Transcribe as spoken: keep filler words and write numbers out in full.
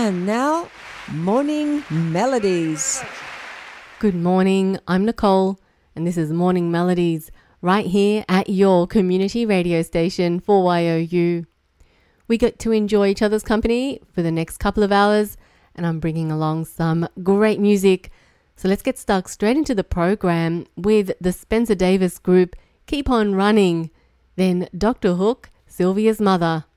And now, Morning Melodies. Good morning, I'm Nicole, and this is Morning Melodies, right here at your community radio station for Y O U. We get to enjoy each other's company for the next couple of hours, and I'm bringing along some great music. So let's get stuck straight into the program with the Spencer Davis Group, Keep On Running, then Doctor Hook, Sylvia's Mother.